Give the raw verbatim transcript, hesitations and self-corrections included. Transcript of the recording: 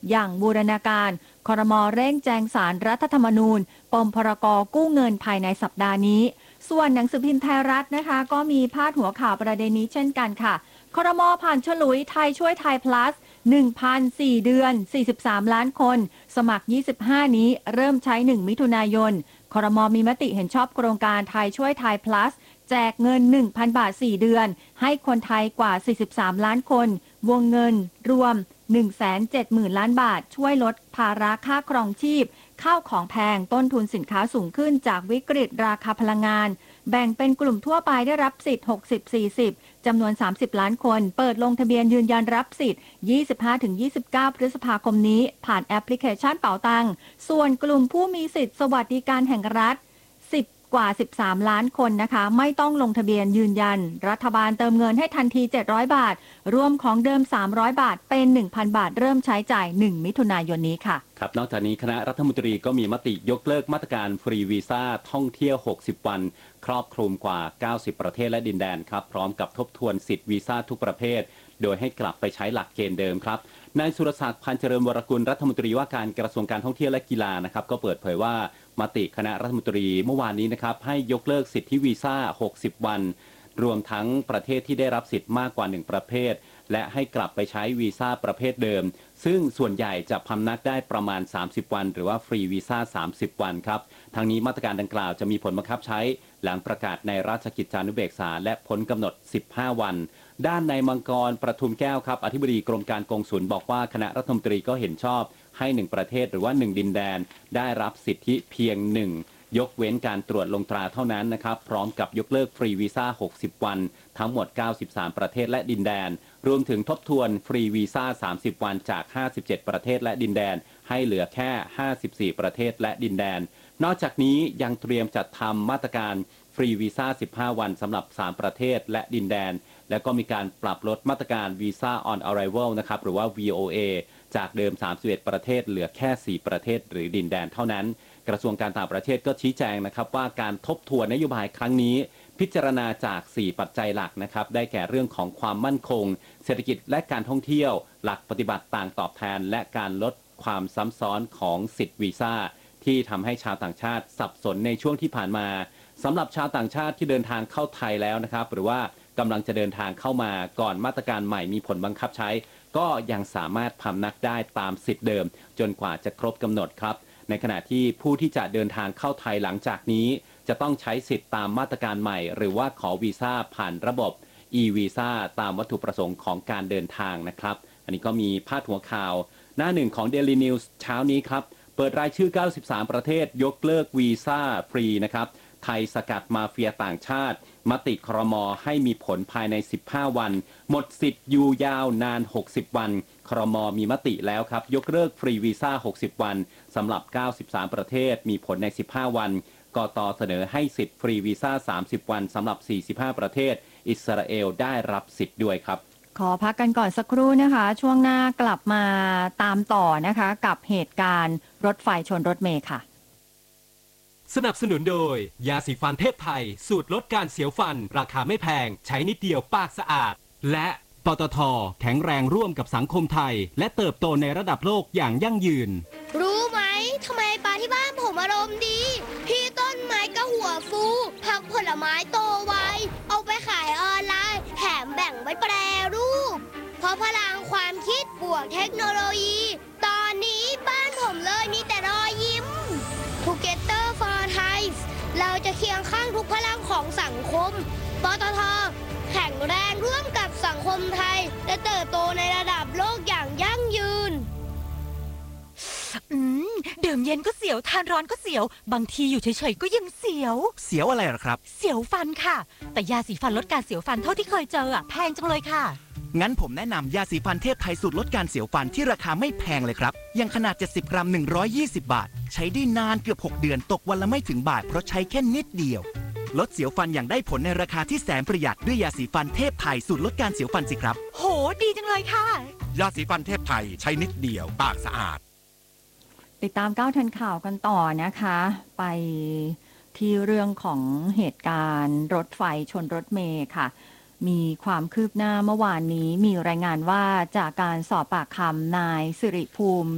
อย่างบูรณาการครม.เร่งแจงสารรัฐธรรมนูญปมพรกกู้เงินภายในสัปดาห์นี้ส่วนหนังสือพิมพ์ไทยรัฐนะคะก็มีพาดหัวข่าวประเด็นนี้เช่นกันค่ะครม.ผ่านฉลุยไทยช่วยไทย plus หนึ่งพันสี่ เดือนสี่สิบสามล้านคนสมัครยี่สิบห้านี้เริ่มใช้หนึ่งมิถุนายนครม.มีมติเห็นชอบโครงการไทยช่วยไทย plus แจกเงิน หนึ่งพัน บาทสี่เดือนให้คนไทยกว่าสี่สิบสามล้านคนวงเงินรวม หนึ่งแสนเจ็ดหมื่น ล้านบาทช่วยลดภาระค่าครองชีพข้าวของแพงต้นทุนสินค้าสูงขึ้นจากวิกฤตราคาพลังงานแบ่งเป็นกลุ่มทั่วไปได้รับสิทธิ์หกสิบ สี่สิบจำนวนสามสิบล้านคนเปิดลงทะเบียนยืนยันรับสิทธิ์ ยี่สิบห้าถึงยี่สิบเก้า พฤษภาคมนี้ผ่านแอปพลิเคชันเป๋าตังส่วนกลุ่มผู้มีสิทธิ์สวัสดิการแห่งรัฐสิบกว่าสิบสามล้านคนนะคะไม่ต้องลงทะเบียนยืนยันรัฐบาลเติมเงินให้ทันทีเจ็ดร้อยบาทรวมของเดิมสามร้อยบาทเป็น หนึ่งพัน บาทเริ่มใช้จ่ายหนึ่งมิถุนายนนี้ค่ะครับนอกจากนี้คณะรัฐมนตรีก็มีมติยกเลิกมาตรการฟรีวีซ่าท่องเที่ยวหกสิบวันครอบคลุมกว่าเก้าสิบประเทศและดินแดนครับพร้อมกับทบทวนสิทธิวีซ่าทุกประเภทโดยให้กลับไปใช้หลักเกณฑ์เดิมครับนายสุรศักดิ์พันธ์เจริญวรกุลรัฐมนตรีว่าการกระทรวงการท่องเที่ยวและกีฬานะครับก็เปิดเผยว่ามติคณะรัฐมนตรีเมื่อวานนี้นะครับให้ยกเลิกสิทธิวีซ่าหกสิบวันรวมทั้งประเทศที่ได้รับสิทธิ์มากกว่าหนึ่งประเภทและให้กลับไปใช้วีซ่าประเภทเดิมซึ่งส่วนใหญ่จะพำนักได้ประมาณสามสิบวันหรือว่าฟรีวีซ่าสามสิบวันครับทั้งนี้มาตรการดังกล่าวจะมีผลบังคับใช้หลังประกาศในราชกิจจานุเบกษาและพ้นกำหนดสิบห้าวันด้านนายมังกรประทุมแก้วครับอธิบดีกรมการกงสุลบอกว่าคณะรัฐมนตรีก็เห็นชอบให้หนึ่งประเทศหรือว่าหนึ่งดินแดนได้รับสิทธิเพียงหนึ่งยกเว้นการตรวจลงตราเท่านั้นนะครับพร้อมกับยกเลิกฟรีวีซ่าหกสิบวันทั้งหมดเก้าสิบสามประเทศและดินแดนรวมถึงทบทวนฟรีวีซ่าสามสิบวันจากห้าสิบเจ็ดประเทศและดินแดนให้เหลือแค่ห้าสิบสี่ประเทศและดินแดนนอกจากนี้ยังเตรียมจัดทำมาตรการฟรีวีซ่าสิบห้าวันสำหรับสามประเทศและดินแดนและก็มีการปรับลดมาตรการวีซ่า on arrival นะครับหรือว่า วี โอ เอ จากเดิมสามสิบเอ็ดประเทศเหลือแค่สี่ประเทศหรือดินแดนเท่านั้นกระทรวงการต่างประเทศก็ชี้แจงนะครับว่าการทบทวนนโยบายครั้งนี้พิจารณาจากสี่ปัจจัยหลักนะครับได้แก่เรื่องของความมั่นคงเศรษฐกิจและการท่องเที่ยวหลักปฏิบัติต่างตอบแทนและการลดความซ้ำซ้อนของสิทธิวีซ่าที่ทำให้ชาวต่างชาติสับสนในช่วงที่ผ่านมาสำหรับชาวต่างชาติที่เดินทางเข้าไทยแล้วนะครับหรือว่ากำลังจะเดินทางเข้ามาก่อนมาตรการใหม่มีผลบังคับใช้ก็ยังสามารถพำนักได้ตามสิทธิเดิมจนกว่าจะครบกำหนดครับในขณะที่ผู้ที่จะเดินทางเข้าไทยหลังจากนี้จะต้องใช้สิทธิ์ตามมาตรการใหม่หรือว่าขอวีซ่าผ่านระบบ e-visa ตามวัตถุประสงค์ของการเดินทางนะครับอันนี้ก็มีพาดหัวข่าวหน้าหนึ่งของ Daily News เช้านี้ครับเปิดรายชื่อเก้าสิบสามประเทศยกเลิกวีซ่าฟรีนะครับไทยสกัดมาเฟียต่างชาติมติครม.ให้มีผลภายในสิบห้าวันหมดสิทธิ์อยู่ยาวนานหกสิบวันครม.มีมติแล้วครับยกเลิกฟรีวีซ่าหกสิบวันสำหรับเก้าสิบสามประเทศมีผลในสิบห้าวันกต.เสนอให้สิทธิ์ฟรีวีซ่าสามสิบวันสำหรับสี่สิบห้าประเทศอิสราเอลได้รับสิทธิ์ด้วยครับขอพักกันก่อนสักครู่นะคะช่วงหน้ากลับมาตามต่อนะคะกับเหตุการณ์รถไฟชนรถเมล์ค่ะสนับสนุนโดยยาสีฟันเทพไทยสูตรลดการเสียวฟันราคาไม่แพงใช้นิดเดียวปากสะอาดและปตท.แข็งแรงร่วมกับสังคมไทยและเติบโตในระดับโลกอย่างยั่งยืนรู้ไหมทำไมปลาที่บ้านผมอารมณ์ดีพี่ต้นไม้ก็หัวฟูผักผลไม้โตไวเอาไปขายออนไลน์แถมแบ่งไว้แปรรูปเพราะพลังความคิดบวกเทคโนโลยีตอนนี้บ้านผมเลยมีแต่รอยยิ้ม Together for Thai เราจะเคียงข้างทุกพลังของสังคมปตท.แข็งแรงร่วมกับสังคมไทยและเติบโตในระดับโลกอย่างยั่งยืนอืมดื่มเย็นก็เสียวทานร้อนก็เสียวบางทีอยู่เฉยๆก็ยังเสียวเสียวอะไรหรอครับเสียวฟันค่ะแต่ยาสีฟันลดการเสียวฟันเท่าที่เคยเจออ่ะแพงจังเลยค่ะงั้นผมแนะนำยาสีฟันเทพไทยสูตรลดการเสียวฟันที่ราคาไม่แพงเลยครับอย่างขนาดเจ็ดสิบกรัมหนึ่งร้อยยี่สิบบาทใช้ได้นานเกือบหกเดือนตกวันละไม่ถึงบาทเพราะใช้แค่นิดเดียวลดเสียวฟันอย่างได้ผลในราคาที่แสนประหยัดด้วยยาสีฟันเทพไทยสูตรลดการเสียวฟันสิครับโหดีจังเลยค่ะยาสีฟันเทพไทยใช้นิดเดียวปากสะอาดติดตามก้าวทันข่าวกันต่อนะคะไปที่เรื่องของเหตุการณ์รถไฟชนรถเมล์ค่ะมีความคืบหน้าเมื่อวานนี้มีรายงานว่าจากการสอบปากคำนายสิริภูมิ